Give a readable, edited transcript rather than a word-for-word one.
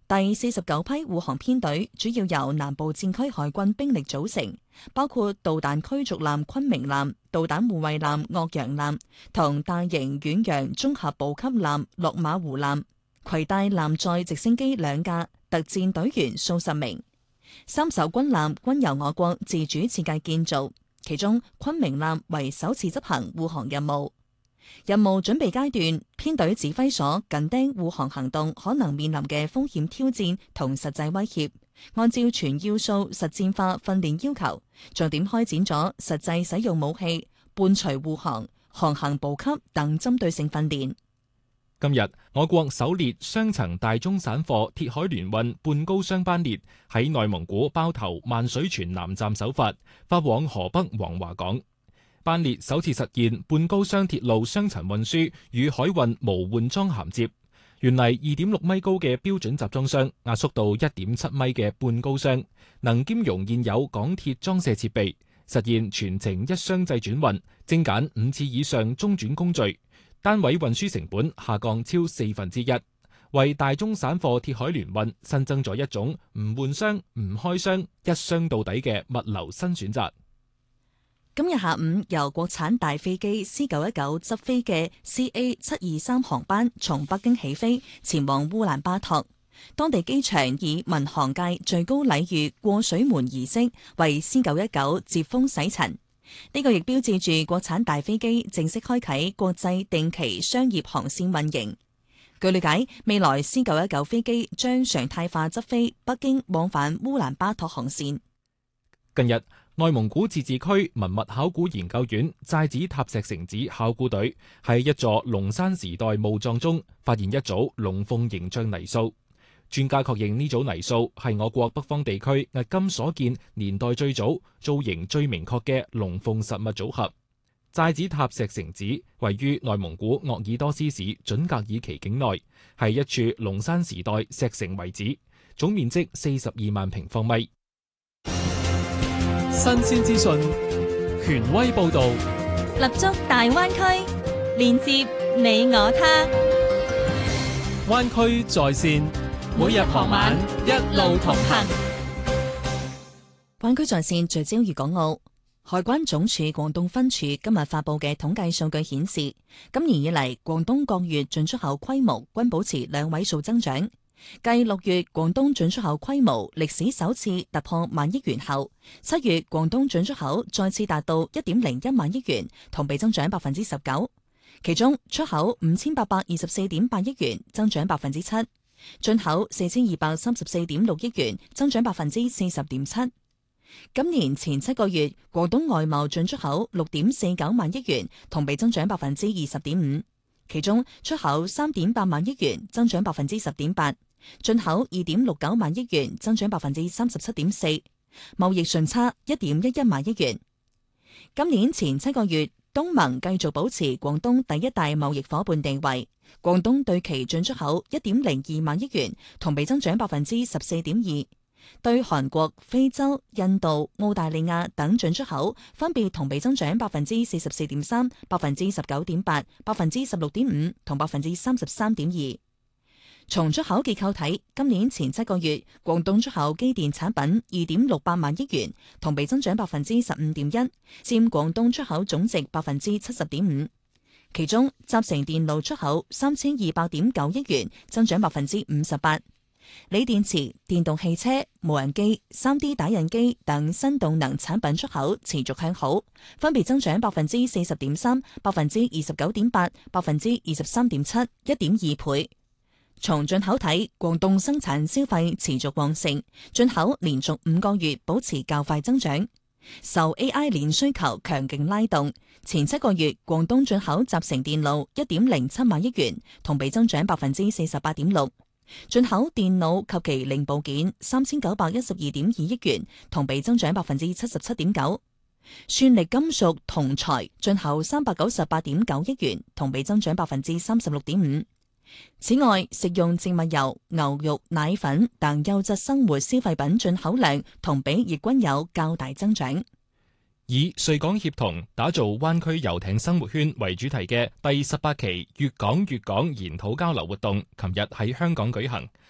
第49批護航編隊主要由南部戰區海軍兵力組成，包括導彈驅逐艦昆明艦、導彈護衛艦岳陽艦同大型遠洋綜合補給艦落馬湖艦，攜帶艦載直升機2架，特戰隊員數十名。3艘軍艦均由我國自主設計建造，其中昆明艦為首次執行護航任務。任務準備階段，編隊指揮所緊盯護航行動可能面臨嘅風險挑戰同實際威脅，按照全要素實戰化訓練要求，重點開展咗實際使用武器、伴隨護航、航行補給等針對性訓練。 今日，我國首列雙層大宗散貨鐵海聯運半高箱班列喺內蒙古包頭萬水泉南站首發往河北黃華港。班列首次實現半高箱鐵路雙層運輸與海運無換裝銜接，原嚟2.6米高嘅標準集裝箱壓縮到1.7米嘅半高箱，能兼容現有港鐵裝卸設備，實現全程一箱制轉運，精簡5次以上中轉工序，單位運輸成本下降超1/4，為大宗散貨鐵海聯運新增咗一種唔換箱、唔開箱、一箱到底嘅物流新選擇。 今日下午由國產大飛機 C919 執飛嘅 CA723 航班從北京起飛，前往烏蘭巴托。當地機場以民航界最高禮遇過水門儀式為 C919 接風洗塵。呢個亦標誌住國產大飛機正式開啟國際定期商業航線運營。據了解，未來 C919 飛機將常態化執飛北京往返烏蘭巴托航線。 近日，內蒙古自治區文物考古研究院寨子塔石城址考古隊喺一座龍山時代墓葬中發現一組龍鳳形象泥塑，專家確認呢組泥塑係我國北方地區迄今所見年代最早、造型最明確嘅龍鳳實物組合。寨子塔石城址位於內蒙古鄂爾多斯市準格爾旗境內，係一處龍山時代石城遺址，總面積42萬平方米。 新鮮資訊，權威報導， 立足大灣區，連接你我他。 灣區在線，每日傍晚一路同行。 灣區在線聚焦粵港澳。海關總署廣東分署今日發布嘅統計數據顯示，今年以嚟廣東各月進出口規模均保持2位數增長。繼6月廣東進出口規模歷史首次突破萬億元後，7月廣東進出口再次達到1.01萬億元，同比增長19%。其中出口5824.8億元，增長7%；進口4234.6億元，增長40.7%。今年前7個月，廣東外貿進出口6.49萬億元，同比增長20.5%。其中出口3.8萬億元，增長10.8%；進口2.69萬億元，增長37.4%。貿易順差1.11萬億元。今年前7個月，東盟繼續保持廣東第一大貿易夥伴地位。廣東對其進出口1.02萬億元，同比增長14.2%。對韓國、非洲、印度、澳大利亞等進出口分別同比增長44.3%、19.8%、16.5%同33.2%。從出口結構睇，今年前7個月，廣東出口機電產品2.68萬億元，同比增長15.1%，佔廣東出口總值70.5%。其中，集成電路出口3200.9億元，增長58%。鋰電池、電動汽車、無人機、3D 打印機等新動能產品出口持續向好，分別增長40.3%、29.8%、23.7%、1.2倍。從進口睇，廣東生產消費持續旺盛，進口連續5個月保持較快增長，受 AI 鏈需求強勁拉動。前7個月，廣東進口集成電路1.07萬億元，同比增長48.6%。進口電腦及其零部件3912.2億元，同比增長77.9%。算力金屬銅材進口398.9億元，同比增長36.5%。此外，食用植物油、牛肉、奶粉等優質生活消費品進口量同比亦均有較大增長。 以穗港協同打造灣區遊艇生活圈為主題嘅第18期粵港研討交流活動，琴日喺香港舉行。